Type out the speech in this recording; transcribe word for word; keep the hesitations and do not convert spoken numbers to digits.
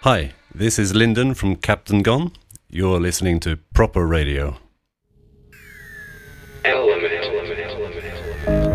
Hi, this is Lyndon from Captain Gone. You're listening to Proper Radio. Element.